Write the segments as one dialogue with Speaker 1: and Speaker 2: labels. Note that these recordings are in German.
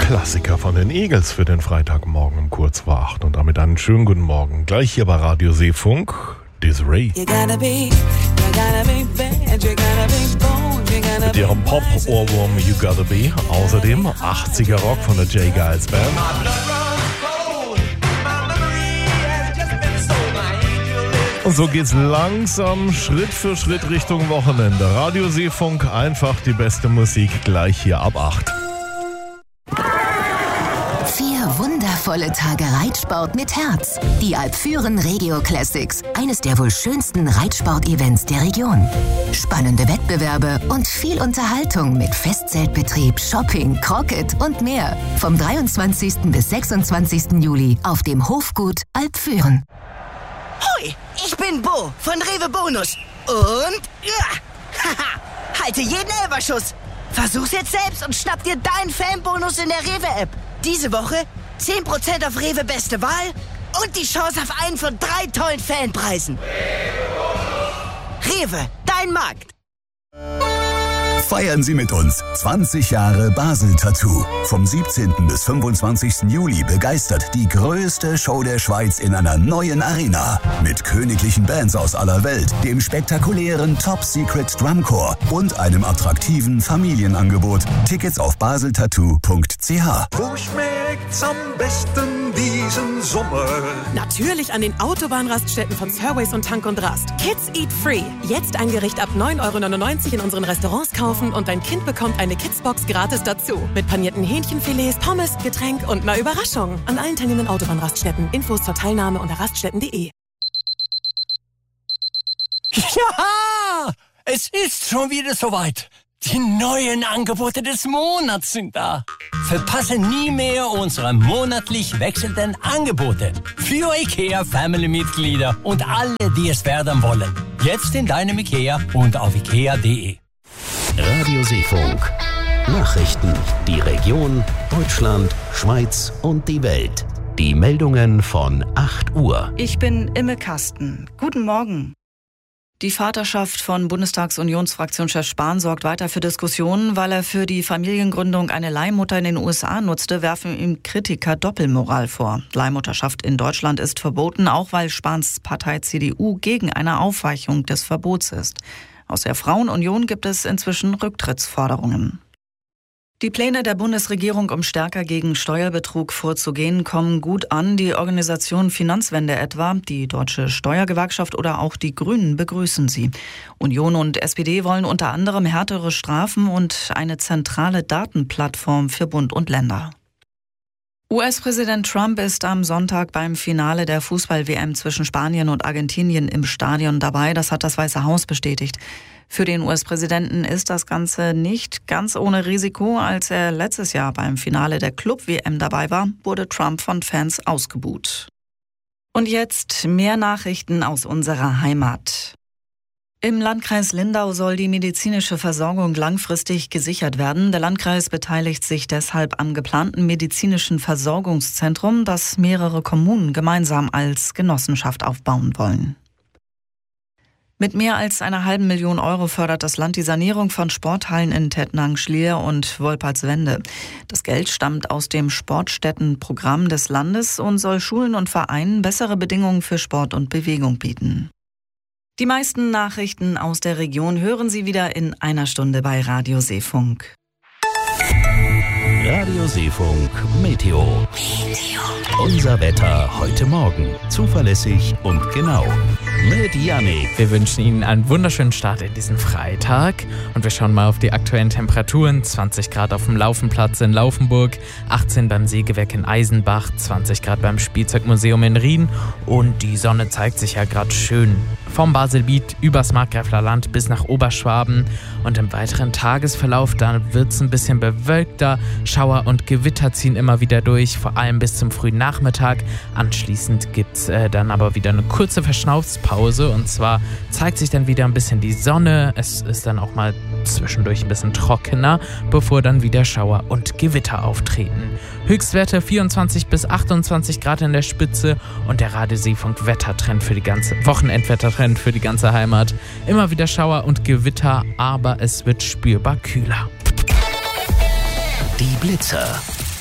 Speaker 1: Klassiker von den Eagles für den Freitagmorgen um kurz vor 8. Und damit einen schönen guten Morgen. Gleich hier bei Radio Seefunk, Desiree. Mit ihrem Pop-Ohrwurm You Gotta Be. Außerdem 80er Rock von der J. Geils Band. Und so geht's langsam Schritt für Schritt Richtung Wochenende. Radio Seefunk, einfach die beste Musik, gleich hier ab 8.
Speaker 2: 4 wundervolle Tage Reitsport mit Herz. Die Alpfüren Regio Classics. Eines der wohl schönsten Reitsport-Events der Region. Spannende Wettbewerbe und viel Unterhaltung mit Festzeltbetrieb, Shopping, Crocket und mehr. Vom 23. bis 26. Juli auf dem Hofgut Alpfüren.
Speaker 3: Hoi, ich bin Bo von Rewe Bonus. Und halte jeden Elberschuss. Versuch's jetzt selbst und schnapp dir deinen Fanbonus in der Rewe-App. Diese Woche 10% auf Rewe Beste Wahl und die Chance auf einen von 3 tollen Fanpreisen. Rewe, dein Markt.
Speaker 4: Feiern Sie mit uns 20 Jahre Basel Tattoo. Vom 17. bis 25. Juli begeistert die größte Show der Schweiz in einer neuen Arena. Mit königlichen Bands aus aller Welt, dem spektakulären Top Secret Drumcore und einem attraktiven Familienangebot. Tickets auf baseltattoo.ch.
Speaker 5: Wo schmeckt's am besten diesen Sommer?
Speaker 6: Natürlich an den Autobahnraststätten von Surways und Tank und Rast. Kids Eat Free. Jetzt ein Gericht ab 9,99 € in unseren Restaurants kaufen und dein Kind bekommt eine Kidsbox gratis dazu. Mit panierten Hähnchenfilets, Pommes, Getränk und einer Überraschung. An allen teilnehmenden Autobahnraststätten. Infos zur Teilnahme unter raststätten.de.
Speaker 7: Ja, es ist schon wieder soweit. Die neuen Angebote des Monats sind da. Verpasse nie mehr unsere monatlich wechselnden Angebote. Für IKEA-Family-Mitglieder und alle, die es werden wollen. Jetzt in deinem IKEA und auf ikea.de.
Speaker 8: Radio Seefunk. Nachrichten, die Region, Deutschland, Schweiz und die Welt. Die Meldungen von 8 Uhr.
Speaker 9: Ich bin Imme Kasten. Guten Morgen. Die Vaterschaft von Bundestagsunionsfraktionschef Spahn sorgt weiter für Diskussionen, weil er für die Familiengründung eine Leihmutter in den USA nutzte, werfen ihm Kritiker Doppelmoral vor. Leihmutterschaft in Deutschland ist verboten, auch weil Spahns Partei CDU gegen eine Aufweichung des Verbots ist. Aus der Frauenunion gibt es inzwischen Rücktrittsforderungen. Die Pläne der Bundesregierung, um stärker gegen Steuerbetrug vorzugehen, kommen gut an. Die Organisation Finanzwende etwa, die Deutsche Steuergewerkschaft oder auch die Grünen begrüßen sie. Union und SPD wollen unter anderem härtere Strafen und eine zentrale Datenplattform für Bund und Länder. US-Präsident Trump ist am Sonntag beim Finale der Fußball-WM zwischen Spanien und Argentinien im Stadion dabei. Das hat das Weiße Haus bestätigt. Für den US-Präsidenten ist das Ganze nicht ganz ohne Risiko. Als er letztes Jahr beim Finale der Club-WM dabei war, wurde Trump von Fans ausgebuht. Und jetzt mehr Nachrichten aus unserer Heimat. Im Landkreis Lindau soll die medizinische Versorgung langfristig gesichert werden. Der Landkreis beteiligt sich deshalb am geplanten medizinischen Versorgungszentrum, das mehrere Kommunen gemeinsam als Genossenschaft aufbauen wollen. Mit mehr als 1,5 Million € fördert das Land die Sanierung von Sporthallen in Tettnang, Schlier und Wolpertswende. Das Geld stammt aus dem Sportstättenprogramm des Landes und soll Schulen und Vereinen bessere Bedingungen für Sport und Bewegung bieten. Die meisten Nachrichten aus der Region hören Sie wieder in einer Stunde bei Radio Seefunk.
Speaker 8: Radio Seefunk Meteo. Unser Wetter heute Morgen. Zuverlässig und genau. Mit Jannik.
Speaker 10: Wir wünschen Ihnen einen wunderschönen Start in diesen Freitag. Und wir schauen mal auf die aktuellen Temperaturen. 20 Grad auf dem Laufenplatz in Laufenburg, 18 beim Sägewerk in Eisenbach, 20 Grad beim Spielzeugmuseum in Rien. Und die Sonne zeigt sich ja gerade schön. Vom Baselbiet übers Markgräfler Land bis nach Oberschwaben. Und im weiteren Tagesverlauf, da wird es ein bisschen bewölkter. Schauer und Gewitter ziehen immer wieder durch, vor allem bis zum frühen Nachmittag. Anschließend gibt es dann aber wieder eine kurze Verschnaufspause. Und zwar zeigt sich dann wieder ein bisschen die Sonne. Es ist dann auch mal zwischendurch ein bisschen trockener, bevor dann wieder Schauer und Gewitter auftreten. Höchstwerte 24 bis 28 Grad in der Spitze und der Radio Seefunk Wettertrend für die ganze Wochenendwettertrend für die ganze Heimat. Immer wieder Schauer und Gewitter, aber es wird spürbar kühler.
Speaker 8: Die Blitzer.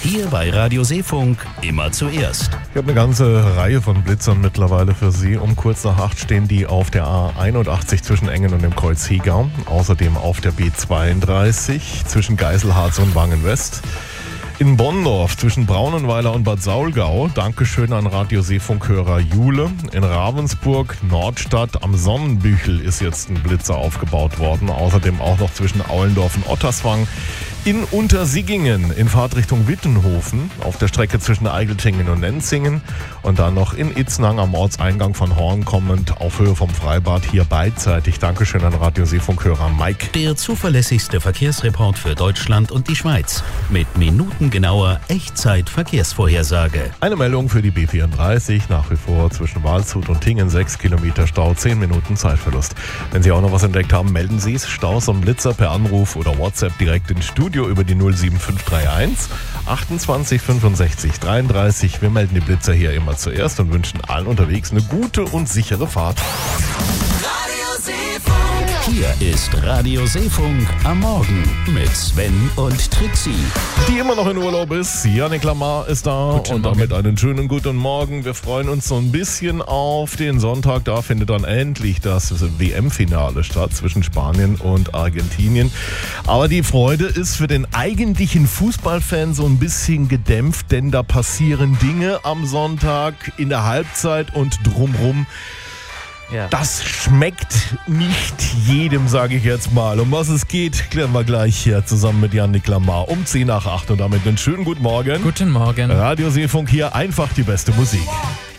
Speaker 8: Hier bei Radio Seefunk immer zuerst.
Speaker 1: Ich habe eine ganze Reihe von Blitzern mittlerweile für Sie. Um kurz nach 8 stehen die auf der A81 zwischen Engen und dem Kreuz Hegau. Außerdem auf der B32 zwischen Geiselharz und Wangen-West. In Bonndorf zwischen Braunenweiler und Bad Saulgau. Dankeschön an Radio Seefunkhörer Jule. In Ravensburg, Nordstadt am Sonnenbüchel ist jetzt ein Blitzer aufgebaut worden. Außerdem auch noch zwischen Aulendorf und Otterswang. In Untersiggingen in Fahrtrichtung Wittenhofen, auf der Strecke zwischen Eigeltingen und Nenzingen und dann noch in Itznang am Ortseingang von Horn kommend auf Höhe vom Freibad hier beidseitig. Dankeschön an Radio Seefunkhörer Mike.
Speaker 8: Der zuverlässigste Verkehrsreport für Deutschland und die Schweiz mit minutengenauer Echtzeit-Verkehrsvorhersage.
Speaker 1: Eine Meldung für die B34, nach wie vor zwischen Waldshut und Tingen 6 Kilometer Stau, 10 Minuten Zeitverlust. Wenn Sie auch noch was entdeckt haben, melden Sie es. Staus und Blitzer per Anruf oder WhatsApp direkt ins Studio über die 07531 28 65 33. Wir melden die Blitzer hier immer zuerst und wünschen allen unterwegs eine gute und sichere Fahrt.
Speaker 8: Radio Seefunk. Hier ist Radio Seefunk am Morgen mit Sven und Trixie.
Speaker 1: Die immer noch in Urlaub ist. Jannik Lamar ist da und damit einen schönen guten Morgen. Wir freuen uns so ein bisschen auf den Sonntag. Da findet dann endlich das WM-Finale statt zwischen Spanien und Argentinien. Aber die Freude ist für den eigentlichen Fußballfan so ein bisschen gedämpft, denn da passieren Dinge am Sonntag in der Halbzeit und drumrum. Ja. Das schmeckt nicht jedem, sage ich jetzt mal. Um was es geht, klären wir gleich hier zusammen mit Jannik Lamar um 10 nach 8 und damit einen schönen guten Morgen.
Speaker 10: Guten Morgen.
Speaker 1: Radio Seefunk hier, einfach die beste Musik.